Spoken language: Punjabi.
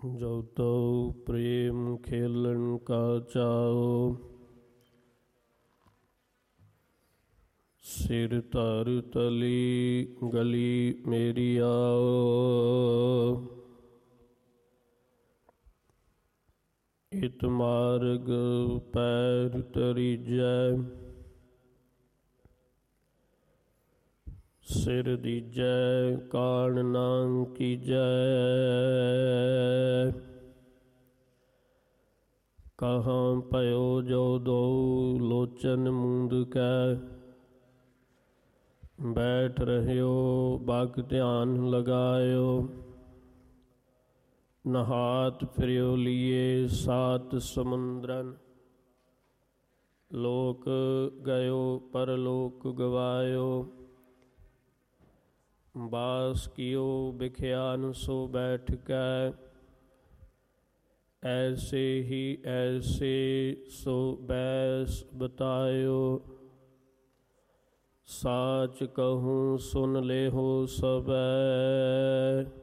ਜੋ ਤਉ ਪ੍ਰੇਮ ਖੇਲਣ ਕਾ ਚਾਓ, ਸਿਰ ਧਰ ਤਲੀ ਗਲੀ ਮੇਰੀ ਆਓ। ਇਤ ਮਾਰਗ ਪੈਰ ਤਰੀਜੈ, ਸਿਰ ਦੀਜੈ ਕਾਣ ਨਾ ਕੀਜੈ। ਕਹਾਂ ਭਇਓ ਜੋ ਦੋ ਲੋਚਨ ਮੂੰਦ ਕੈ, ਬੈਠ ਰਹਿਓ ਬਗ ਧਿਆਨ ਲਗਾਇਓ। ਨਹਾਤ ਫਿਰਿਓ ਲੀਏ ਸਾਤ ਸਮੁੰਦਰਨ, ਲੋਕ ਗਇਓ ਪਰਲੋਕ ਗਵਾਇਓ। ਬਾਸ ਕੀਓ ਬਿਖਿਆਨ ਸੋ ਬੈਠ ਕੈ, ਐਸੇ ਹੀ ਐਸੇ ਸੋ ਬੈਸ ਬਤਾਇਓ। ਸਾਚ ਕਹੂੰ ਸੁਨ ਲੇਹੋ ਸਬੈ,